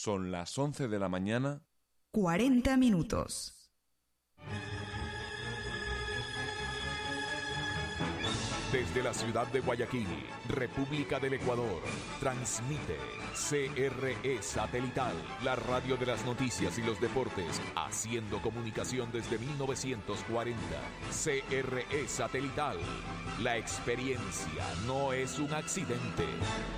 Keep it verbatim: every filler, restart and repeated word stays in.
Son las once de la mañana. cuarenta minutos. Desde la ciudad de Guayaquil, República del Ecuador, transmite C R E Satelital, la radio de las noticias y los deportes, haciendo comunicación desde mil novecientos cuarenta. C R E Satelital, la experiencia no es un accidente.